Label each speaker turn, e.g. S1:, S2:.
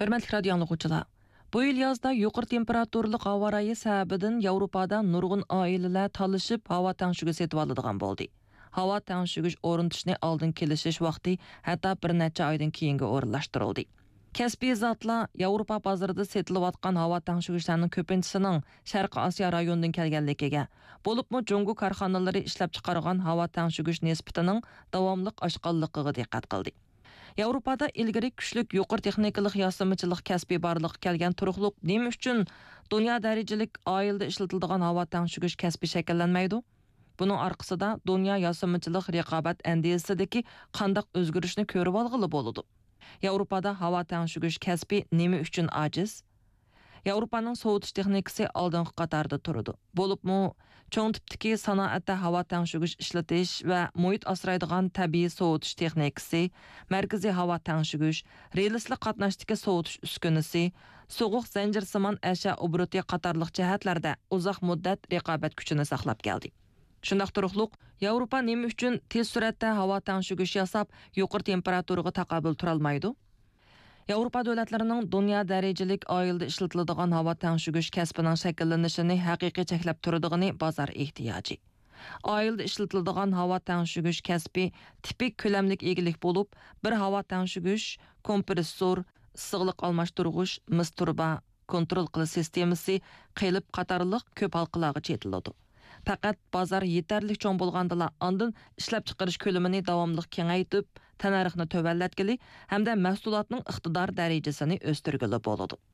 S1: Hörmətli radio anlıqçılar, bu yıl yazda yuqur temperaturluq hava rayı səbəbindən Avropada nurgun ailələr talışıb hava təngşügü setib alıdığan boldu. Hava təngşügüş orunduşni aldın kelişiş vaxtı hətta bir neçə aydan keyingi orunlaşdırıldı. Kəsbi zatlar Avropa bazarında setilib atqan hava təngşügüşlərinin köpüntüsünün Şərqi Asiya rayonundan kelganligiga, bolubmu Jungu karxanaları işləb çıxarğan hava təngşügüş nisbətinin davamlıq aşqanlıqıga diqqət qildi. Avropada ilgari kuchlik yuqori texnikalik yasamışılıq kəsbi barlıq kelgan turuqluq nima uchun dünya dərəcəlik oilada ishlatiladigan havo təngşügüş kəsbi şəkillənməydi? Bunun arqasida dünya yasamışılıq rəqabət əndiyəsidəki qandaq özgürüşni körüb alğılı boludu. Avropada havo təngşügüş kəsbi nima uchun aciz? Avropaning sovutish texnikasi oldingi qatorda turadi. Bo'libmi, cho'ng tipdagi sanoatda havo təngşügüş ishlatish va muhit asraydigan tabiiy sovutish texnikasi, markaziy havo təngşügüş, relsli qatnashdagi sovutish uskunasi, so'g'uq zanjirsimon ashyo obro'ti qatorliq jihatlarda uzoq muddat raqobat kuchini saqlab keldi. Shundaq turuqliq, Avropa nima uchun tez suratda havo təngşügüş yasab, yuqori temperaturaga taqobil tura olmaydi? Avropa dövlətlərinin dünya dərəcəlik oilada ishlatiladigan havo təngşügüş kəsbining shakllanishini haqiqiy cheklab turadığını bozor ehtiyojı. Oilada ishlatiladigan havo təngşügüş kəsbi tipik ko'lamlik egilik bo'lib, bir havo təngşügüş, kompressor, issiqlik almashtirg'ich, mis turba, kontrol qilish sistemasi, qilib qatorliq ko'p halqalarga chetiladi. Faqat bozor yetarli cho'ng bo'lgandala ondan ishlab chiqarish ko'lamini davomli kengaytib, tanarixni tövəllətkili hamda mahsulotning iqtidor darajasini o'stirgili bo'ladi.